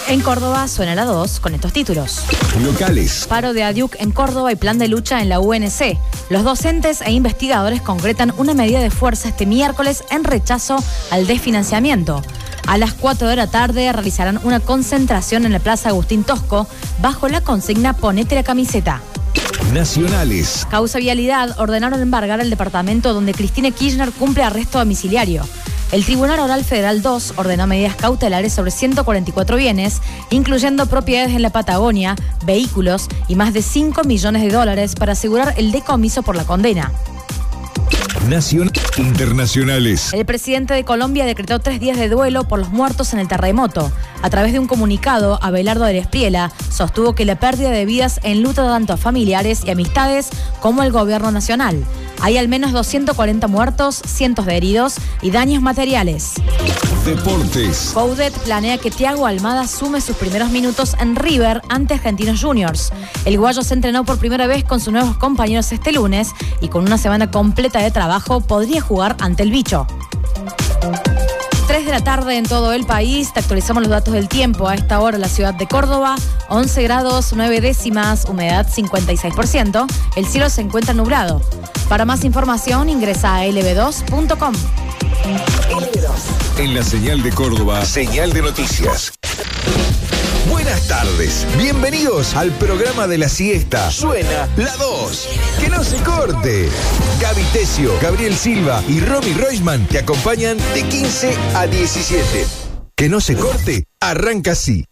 En Córdoba suena la 2 con estos títulos. Locales. Paro de ADIUC en Córdoba y plan de lucha en la UNC. Los docentes e investigadores concretan una medida de fuerza este miércoles en rechazo al desfinanciamiento. A las 4 de la tarde realizarán una concentración en la Plaza Agustín Tosco bajo la consigna Ponete la camiseta. Nacionales. Causa Vialidad ordenaron embargar el departamento donde Cristina Kirchner cumple arresto domiciliario. El Tribunal Oral Federal 2 ordenó medidas cautelares sobre 144 bienes, incluyendo propiedades en la Patagonia, vehículos y más de $5 millones para asegurar el decomiso por la condena. Internacionales. El presidente de Colombia decretó 3 días de duelo por los muertos en el terremoto. A través de un comunicado, Abelardo de Espriella sostuvo que la pérdida de vidas enluta tanto a familiares y amistades como al gobierno nacional. Hay al menos 240 muertos, cientos de heridos y daños materiales. Deportes. Coudet planea que Thiago Almada sume sus primeros minutos en River ante Argentinos Juniors. El guayo se entrenó por primera vez con sus nuevos compañeros este lunes y con una semana completa de trabajo podría jugar ante el bicho. 3 de la tarde en todo el país. Te actualizamos los datos del tiempo. A esta hora la ciudad de Córdoba, 11 grados 9 décimas, humedad 56%. El cielo se encuentra nublado. Para más información ingresa a lb2.com. En la señal de Córdoba, señal de noticias. Buenas tardes, bienvenidos al programa de la siesta. Suena la 2. Que no se corte. Gaby Tesio, Gabriel Silva y Romy Roisman te acompañan de 15 a 17. Que no se corte, arranca así.